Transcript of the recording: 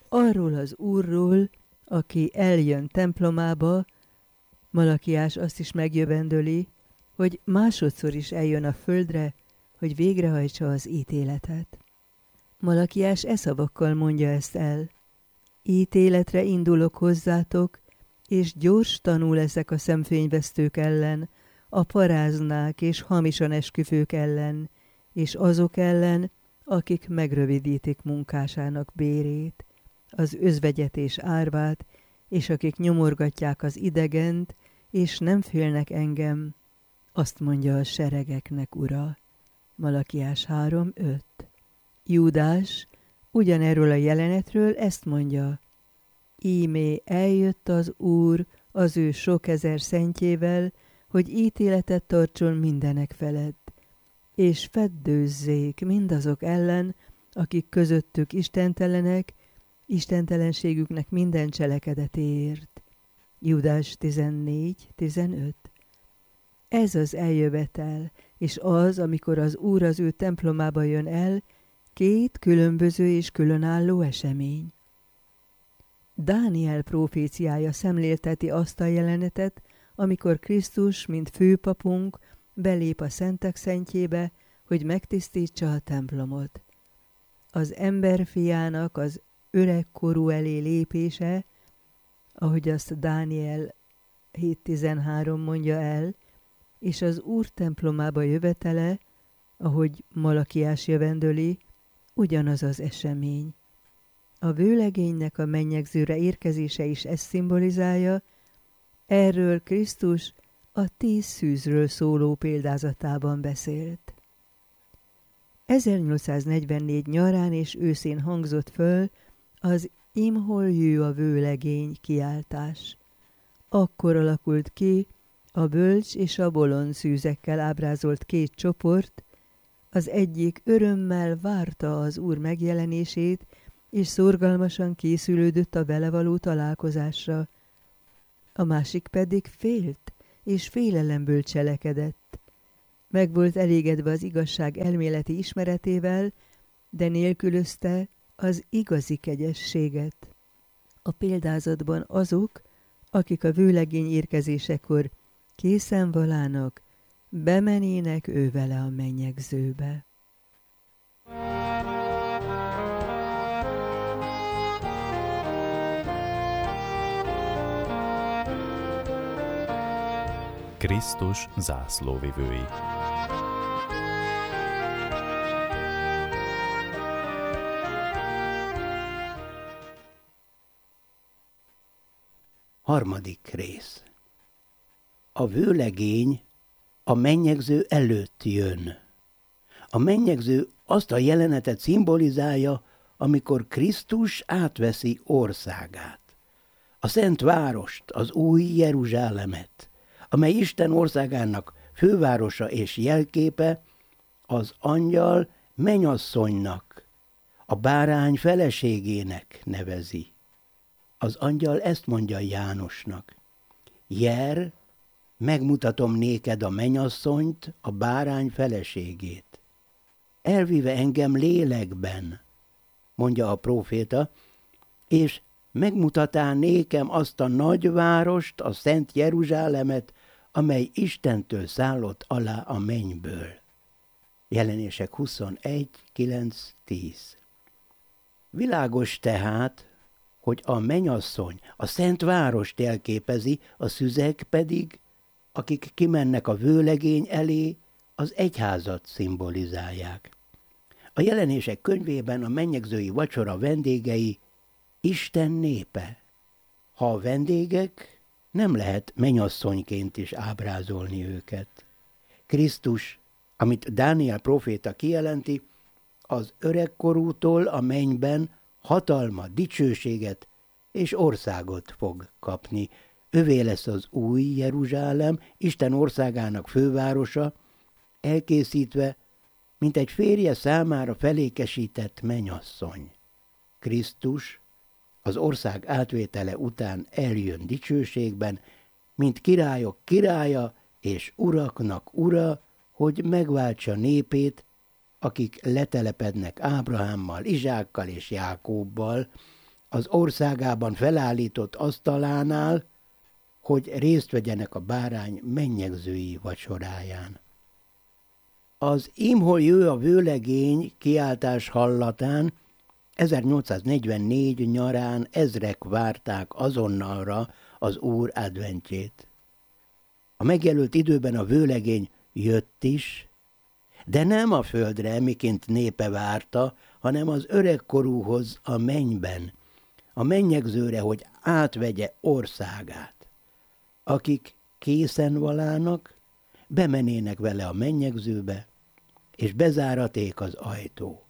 arról az Úrról, aki eljön templomába. Malakiás azt is megjövendöli, hogy másodszor is eljön a földre, hogy végrehajtsa az ítéletet. Malakiás e szavakkal mondja ezt el: ítéletre indulok hozzátok, és gyors tanú leszek a szemfényvesztők ellen, a paráznák és hamisan esküvők ellen, és azok ellen, akik megrövidítik munkásának bérét, az özvegyet és árvát, és akik nyomorgatják az idegent, és nem félnek engem, azt mondja a seregeknek Ura. Malakiás 3:5. Júdás ugyanerről a jelenetről ezt mondja: íme eljött az Úr az ő sok ezer szentjével, hogy ítéletet tartson mindenek felett, és feddőzzék mindazok ellen, akik közöttük istentelenek, istentelenségüknek minden cselekedetéért. Júdás 14:15. Ez az eljövetel, és az, amikor az Úr az ő templomába jön el, két különböző és különálló esemény. Dániel próféciája szemlélteti azt a jelenetet, amikor Krisztus, mint főpapunk, belép a szentek szentjébe, hogy megtisztítsa a templomot. Az emberfiának az öregkorú elé lépése, ahogy azt Dániel 7:13 mondja el, és az Úr templomába jövetele, ahogy Malakiás jövendöli, ugyanaz az esemény. A vőlegénynek a mennyegzőre érkezése is ezt szimbolizálja, erről Krisztus a 10 szűzről szóló példázatában beszélt. 1844 nyarán és őszén hangzott föl az Imhol jő a vőlegény kiáltás. Akkor alakult ki a bölcs és a bolond szűzekkel ábrázolt két csoport, az egyik örömmel várta az Úr megjelenését, és szorgalmasan készülődött a vele való találkozásra, a másik pedig félt és félelemből cselekedett. Meg volt elégedve az igazság elméleti ismeretével, de nélkülözte az igazi kegyességet. A példázatban azok, akik a vőlegény érkezésekor készen valának, bemenének ő vele a mennyegzőbe. Krisztus zászlóvivői. Harmadik rész. A vőlegény a mennyegző előtt jön. A mennyegző azt a jelenetet szimbolizálja, amikor Krisztus átveszi országát. A szent várost, az új Jeruzsálemet, amely Isten országának fővárosa és jelképe, az angyal mennyasszonynak, a bárány feleségének nevezi. Az angyal ezt mondja Jánosnak: Jer, megmutatom néked a mennyasszonyt, a bárány feleségét. Elvive engem lélekben, mondja a próféta, és megmutatál nékem azt a nagyvárost, a szent Jeruzsálemet, amely Istentől szállott alá a mennyből. Jelenések 21:9-10. Világos tehát, hogy a mennyasszony a szent várost jelképezi, a szüzek pedig, akik kimennek a vőlegény elé, az egyházat szimbolizálják. A Jelenések könyvében a mennyegzői vacsora vendégei Isten népe. Ha a vendégek, nem lehet mennyasszonyként is ábrázolni őket. Krisztus, amit Dániel próféta kijelenti, az öregkorútól a mennyben hatalmat, dicsőséget és országot fog kapni. Övé lesz az új Jeruzsálem, Isten országának fővárosa, elkészítve, mint egy férje számára felékesített mennyasszony. Krisztus az ország átvétele után eljön dicsőségben, mint királyok királya és uraknak ura, hogy megváltsa népét, akik letelepednek Ábrahámmal, Izsákkal és Jákóbbal, az országában felállított asztalánál, hogy részt vegyenek a bárány mennyegzői vacsoráján. Az Imhol jő a vőlegény kiáltás hallatán 1844 nyarán ezrek várták azonnalra az Úr adventjét. A megjelölt időben a vőlegény jött is, de nem a földre, miként népe várta, hanem az öregkorúhoz a mennyben, a mennyegzőre, hogy átvegye országát. Akik készen valának, bemenének vele a mennyegzőbe, és bezáraték az ajtó.